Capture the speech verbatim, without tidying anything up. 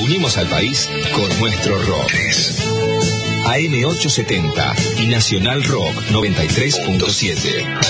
Unimos al país con nuestro rock. A M ochocientos setenta y Nacional Rock noventa y tres punto siete.